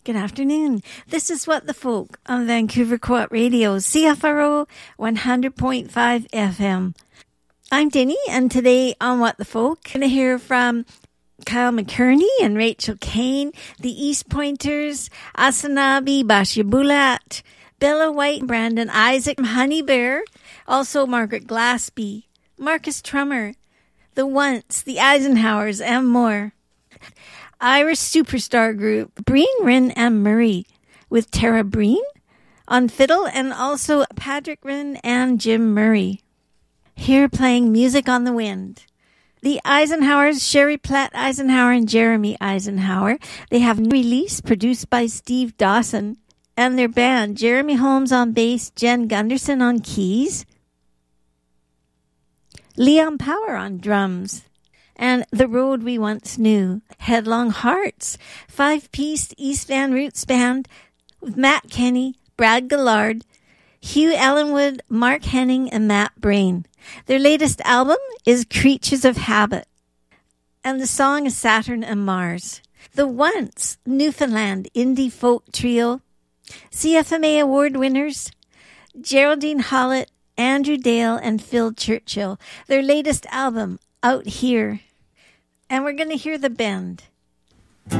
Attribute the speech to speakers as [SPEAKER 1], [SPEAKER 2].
[SPEAKER 1] Good afternoon. This is What the Folk on Vancouver Co-op Radio, CFRO 100.5 FM. I'm Denny, and today on What the Folk, I'm going to hear from Kyle McKerney and Rachel Kane, the East Pointers, Asanabi Bashabulat, Bella White, Brandon Isaac, Honey Bear, also Margaret Glaspie, Marcus Trummer, The Once, the Eisenhowers, and more. Irish superstar group Breen, Rynn and Murray with Tara Breen on fiddle and also Patrick Rynn and Jim Murray. Here playing Music on the Wind. The Eisenhowers, Sherry Platt Eisenhower and Jeremy Eisenhower. They have a new release produced by Steve Dawson and their band. Jeremy Holmes on bass, Jen Gunderson on keys, Leon Power on drums. And The Road We Once Knew, Headlong Hearts, five-piece East Van Roots band with Matt Kenny, Brad Gillard, Hugh Ellenwood, Mark Henning, and Matt Brain. Their latest album is Creatures of Habit, and the song is Saturn and Mars. The Once, Newfoundland indie folk trio, CFMA award winners, Geraldine Hollett, Andrew Dale, and Phil Churchill. Their latest album, Out Here. And we're going to hear The Bend.